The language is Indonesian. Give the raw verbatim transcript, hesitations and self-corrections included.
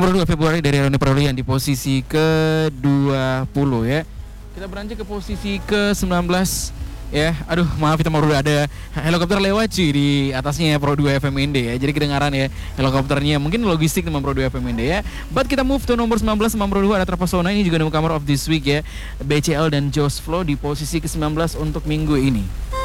puluh dua Februari dari Roni Perolehan di posisi ke dua puluh ya. Kita beranjak ke posisi ke sembilan belas ya. Aduh, maaf kita mau ada helikopter lewat cuy di atasnya ya Pro dua F M N D ya. Jadi kedengaran ya helikopternya. Mungkin logistik teman Pro dua F M N D ya. But kita move to nomor sembilan belas teman Pro dua ada Terpesona, ini juga newcomer of this week ya. B C L dan Josh Flow di posisi ke sembilan belas untuk minggu ini.